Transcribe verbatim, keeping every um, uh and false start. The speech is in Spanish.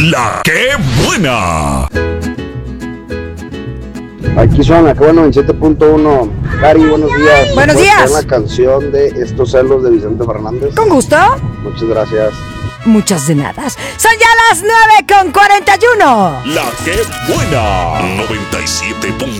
La que buena. Aquí suena, que bueno, veintisiete punto uno. Cari, buenos días. Buenos días. La canción de Estos celos de Vicente Fernández. Con gusto. Muchas gracias. Muchas de nada. Son ya las nueve con cuarenta y uno. La que buena. noventa y siete punto uno.